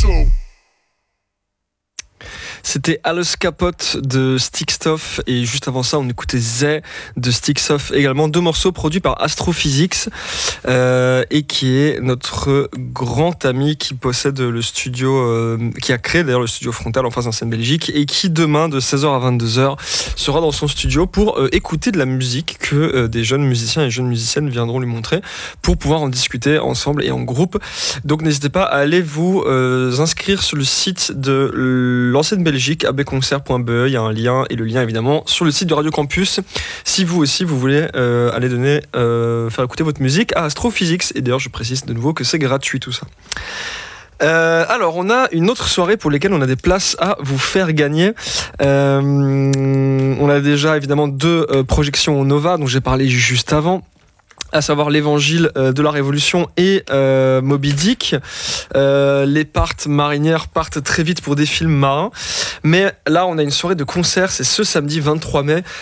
C'était Alice Capote de Stickstuff et juste avant ça on écoutait Zay de Stickstuff également, deux morceaux produits par Astrophysics et qui est notre grand ami qui possède le studio, qui a créé d'ailleurs le studio Frontal en face d'un scène Belgique et qui demain de 16h à 22h sera dans son studio pour écouter de la musique que des jeunes musiciens et jeunes musiciennes viendront lui montrer pour pouvoir en discuter ensemble et en groupe. Donc n'hésitez pas à aller vous inscrire sur le site de l'ancienne Belgique, abconcert.be, il y a un lien et le lien évidemment sur le site de Radio Campus si vous aussi vous voulez aller faire écouter votre musique à Astrophysics. Et d'ailleurs je précise de nouveau que c'est gratuit tout ça. Alors on a une autre soirée pour laquelle on a des places à vous faire gagner. On a déjà évidemment deux projections au Nova dont j'ai parlé juste avant, à savoir l'Évangile de la Révolution et Moby Dick. Les marinières partent très vite pour des films marins. Mais là, on a une soirée de concert, c'est ce samedi 23 mai.